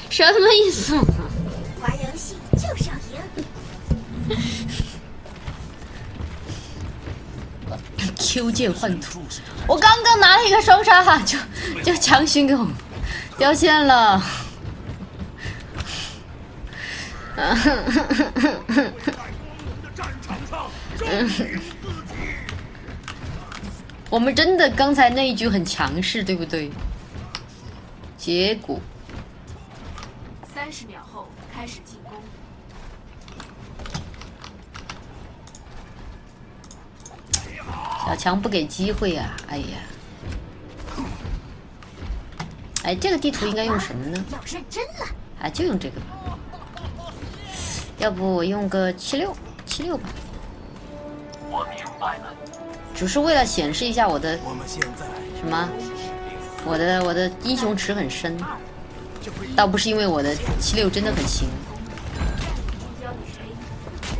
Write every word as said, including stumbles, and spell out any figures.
什么意思？ 玩游戏就是要赢。 Q 键换图，我刚刚拿了一个双杀哈，就就强行给我掉线了。我们真的刚才那一局很强势，对不对？结果三十秒后开始进攻。 小强不给机会啊！哎呀，哎，这个地图应该用什么呢？ 要认真了。 哎，就用这个吧。要不我用个七六七六吧。 我明白了。 只是为了显示一下我的我们现在什么，我的我的英雄池很深，倒不是因为我的七六真的很行。